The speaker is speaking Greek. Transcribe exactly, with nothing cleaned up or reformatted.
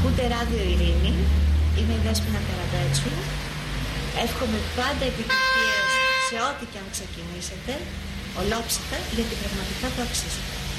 Ακούτε Ράδιο Ειρήνη, είμαι η Δέσποινα Καραμπέτσου. Εύχομαι πάντα επιτυχίες σε ό,τι και αν ξεκινήσετε, ολόψυχα, γιατί πραγματικά το αξίζετε.